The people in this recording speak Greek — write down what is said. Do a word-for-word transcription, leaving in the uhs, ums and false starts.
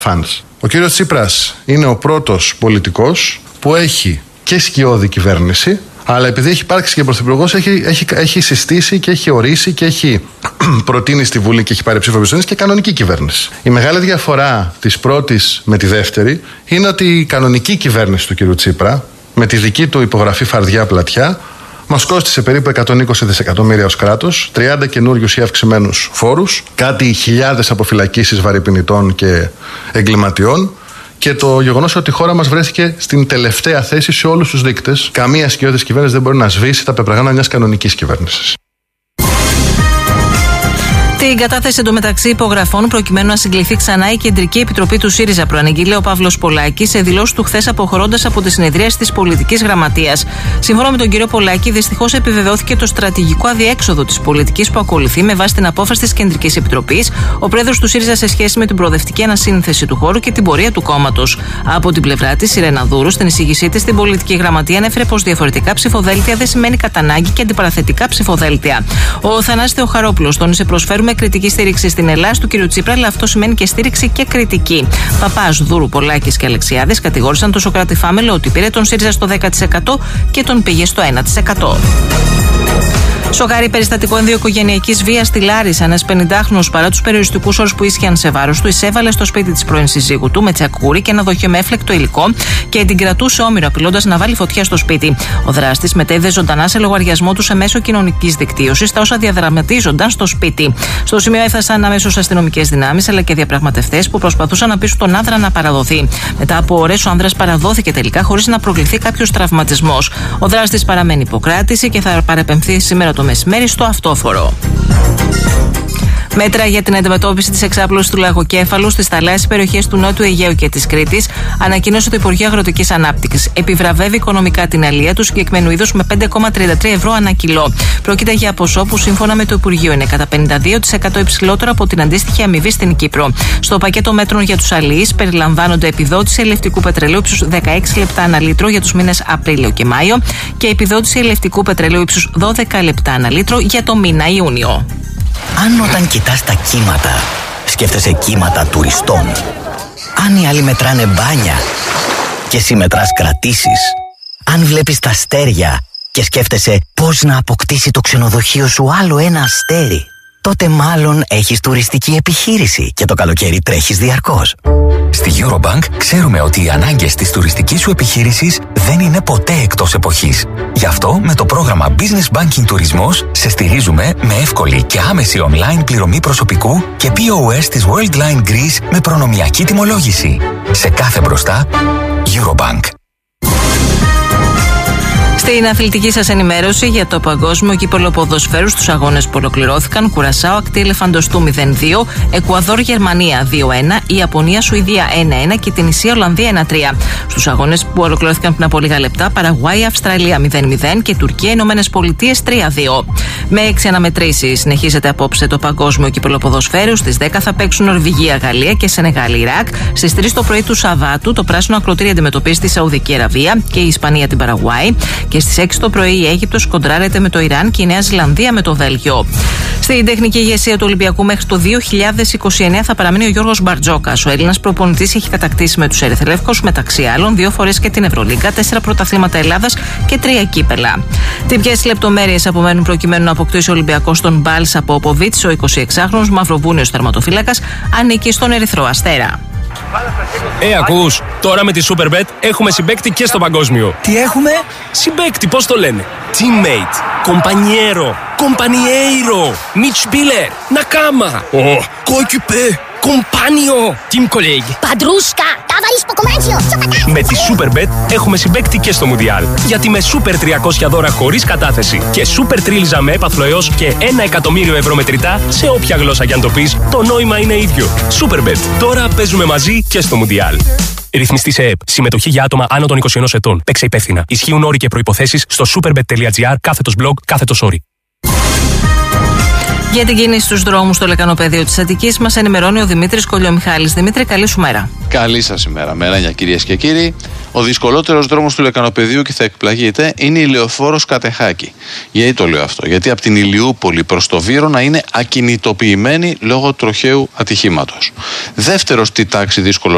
φανς. Ο κύριος Τσίπρας είναι ο πρώτος πολιτικός που έχει και σκιώδη κυβέρνηση, αλλά επειδή έχει υπάρξει και πρωθυπουργός, έχει, έχει, έχει συστήσει και έχει ορίσει και έχει προτείνει στη Βουλή και έχει πάρει ψήφο εμπιστοσύνης και κανονική κυβέρνηση. Η μεγάλη διαφορά της πρώτης με τη δεύτερη είναι ότι η κανονική κυβέρνηση του κύριου Τσίπρα, με τη δική του υπογραφή φαρδιά πλατιά, μας κόστισε περίπου εκατόν είκοσι δισεκατομμύρια ως κράτος, τριάντα καινούριους ή αυξημένους φόρους, κάτι χιλιάδες αποφυλακίσεις βαρυπινητών και εγκληματιών, και το γεγονός ότι η χώρα μας βρέθηκε στην τελευταία θέση σε όλους τους δείκτες. Καμία σκιώδης κυβέρνηση δεν μπορεί να σβήσει τα πεπραγμένα μιας κανονικής κυβέρνησης. Την κατάθεση εντωμεταξύ υπογραφών προκειμένου να συγκληθεί ξανά η Κεντρική Επιτροπή του ΣΥΡΙΖΑ προαναγγείλε ο Παύλος Πολάκης σε δηλώσεις του χθες αποχωρώντας από τη συνεδρίαση της Πολιτικής Γραμματείας. Σύμφωνα με τον κύριο Πολάκη, δυστυχώς επιβεβαιώθηκε το στρατηγικό αδιέξοδο της πολιτικής που ακολουθεί με βάση την απόφαση της Κεντρικής Επιτροπής ο πρόεδρος του ΣΥΡΙΖΑ σε σχέση με την προοδευτική ανασύνθεση του χώρου και την πορεία του κόμματος. Από την πλευρά της, η Ρένα Δούρου, στην εισήγησή της στην Πολιτική Γραμματεία, ανέφερε πως διαφορετικά ψηφοδέλτια δεν σημαίνει κατά ανάγκη και αντιπαραθετικά ψηφοδέλτια. Ο Θανάσης Θεοχαρόπουλος τόνισε: προσφέρουμε κριτική στήριξη στην Ελλάδα του κ. Τσίπρα, αλλά αυτό σημαίνει και στήριξη και κριτική. Παπάς, Δούρου, Πολάκης και Αλεξιάδης κατηγόρησαν τον Σωκράτη Φάμελο ότι πήρε τον ΣΥΡΙΖΑ στο δέκα τοις εκατό και τον πήγε στο ένα τοις εκατό. Σοκάρι περιστατικό ενδοοικογενειακής βίας στη Λάρισα. Ένας πενηντάχρονος, παρά τους περιοριστικούς όρους που ίσχυαν σε βάρος του, εισέβαλε στο σπίτι της πρώην συζύγου του με τσακούρι και ένα δοχείο με έφλεκτο υλικό και την κρατούσε όμοιρο, απειλώντας να βάλει φωτιά στο σπίτι. Ο δράστης μετέδιδε ζωντανά σε λογαριασμό του σε μέσο κοινωνικής δικτύωσης τα όσα διαδραματίζονταν στο σπίτι. Στο σημείο έφτασαν αμέσως αστυνομικές δυνάμεις αλλά και διαπραγματευτές που προσπαθούσαν να πείσουν τον άνδρα να παραδοθεί. Μετά από ώρες, ο άνδρας παραδόθηκε τελικά χωρίς να προκληθεί κάποιος τραυματισμός. Ο δράστης παραμένει υποκράτηση και θα παρεπεμφθεί σήμερα το μεσημέρι στο αυτόφορο. Μέτρα για την αντιμετώπιση της εξάπλωσης του λαγοκέφαλου στις θαλάσσιες περιοχές του Νότιου Αιγαίου και της Κρήτης ανακοίνωσε το Υπουργείο Αγροτικής Ανάπτυξης. Επιβραβεύει οικονομικά την αλεία του συγκεκριμένου είδους με πέντε κόμμα τριάντα τρία ευρώ ανά κιλό. Πρόκειται για ποσό που σύμφωνα με το Υπουργείο είναι κατά πενήντα δύο τοις εκατό υψηλότερο από την αντίστοιχη αμοιβή στην Κύπρο. Στο πακέτο μέτρων για τους αλιείς περιλαμβάνονται επιδότηση ελευτικού πετρελαίου ύψους δεκαέξι λεπτά ανά λίτρο για τους μήνες Απρίλιο και Μάιο και επιδότηση ελευτικού πετρελαίου ύψους δώδεκα λεπτά ανά λίτρο για το μήνα Ιούνιο. Αν όταν κοιτάς τα κύματα, σκέφτεσαι κύματα τουριστών. Αν οι άλλοι μετράνε μπάνια και εσύ μετράς κρατήσεις. Αν βλέπεις τα αστέρια και σκέφτεσαι πώς να αποκτήσει το ξενοδοχείο σου άλλο ένα αστέρι, τότε μάλλον έχεις τουριστική επιχείρηση και το καλοκαίρι τρέχεις διαρκώς. Στη Eurobank ξέρουμε ότι οι ανάγκες της τουριστικής σου επιχείρησης δεν είναι ποτέ εκτός εποχής. Γι' αυτό με το πρόγραμμα Business Banking Τουρισμός σε στηρίζουμε με εύκολη και άμεση online πληρωμή προσωπικού και πι ο ες της Worldline Greece με προνομιακή τιμολόγηση. Σε κάθε μπροστά, Eurobank. Στην αθλητική σας ενημέρωση για το παγκόσμιο κύπελλο ποδοσφαίρου στους αγώνες που ολοκληρώθηκαν, Κουρασάο ακτή Ελεφαντοστού μηδέν δύο, Εκουαδόρ Γερμανία δύο ένα, Ιαπωνία Σουηδία ένα ένα και την Ισία Ολλανδία ένα τρία. Στους αγώνες που ολοκληρώθηκαν πριν από λίγα λεπτά, Παραγουάη Αυστραλία μηδέν μηδέν και Τουρκία Ηνωμένες Πολιτείες τρία δύο. Με έξι αναμετρήσεις συνεχίζεται απόψε το παγκόσμιο κύπελλο ποδοσφαίρου. Στις δέκα θα παίξουν Νορβηγία, Γαλλία και Σενεγάλη Ιράκ. Στις τρεις το πρωί του Σαββάτου το πράσινο ακροτήρι αντιμετωπίζει τη Σαουδική Αραβία και η Ισπανία την Παραγουάη. Και στις έξι το πρωί η Αίγυπτος κοντράρεται με το Ιράν και η Νέα Ζηλανδία με το Βέλγιο. Στην τεχνική ηγεσία του Ολυμπιακού μέχρι το δύο χιλιάδες είκοσι εννέα θα παραμείνει ο Γιώργος Μπαρτζόκας. Ο Έλληνας προπονητής έχει κατακτήσει με τους ερυθρόλευκους μεταξύ άλλων δύο φορές και την Ευρωλίγκα, τέσσερα πρωταθλήματα Ελλάδας και τρία κύπελα. Τι ποιες λεπτομέρειες απομένουν προκειμένου να αποκτήσει ο Ολυμπιακός τον Μπάλσα Ποποβίτς, ο εικοσιεξάχρονος μαυροβούνιος τερματοφύλακας, ανήκει στον Ερυθρό Αστέρα. Ε, ακούς, τώρα με τη Superbet έχουμε συμπαίκτη και στο παγκόσμιο. Τι έχουμε? Συμπαίκτη, πώς το λένε? Teammate, compañero, compañeiro, Mitspieler, Nakama, oh, coéquipier, compagno, team colleague. Padrusca, ταβαρίς ποκομάτσιο. Με τη Superbet έχουμε συμπαίκτη και στο Μουντιάλ. Γιατί με Super τριακόσια δώρα χωρίς κατάθεση και Super τρίλιζα με έπαθλο έως και ένα εκατομμύριο ευρώ μετρητά σε όποια γλώσσα κι αν το πεις, το νόημα είναι ίδιο. Superbet. Τώρα παίζουμε μαζί και στο Μουντιάλ. Ρυθμιστή σε ΕΠ. Συμμετοχή για άτομα άνω των είκοσι ενός ετών. Παίξε υπεύθυνα. Ισχύουν όροι και προϋποθέσεις στο superbet.gr κάθετος blog κάθετος όροι. Για την κίνηση στους δρόμους στο λεκανοπεδίο της Αττικής μας ενημερώνει ο Δημήτρης Κολιομιχάλης. Δημήτρη, καλή σου μέρα. Καλή σας ημέρα, μέρα, κυρίες και κύριοι. Ο δυσκολότερος δρόμος του λεκανοπεδίου, και θα εκπλαγείτε, είναι η Λεωφόρος Κατεχάκη. Γιατί το λέω αυτό? Γιατί από την Ηλιούπολη προς το Βύρωνα είναι ακινητοποιημένη λόγω τροχαίου ατυχήματος. Δεύτερος στη τάξη δύσκολο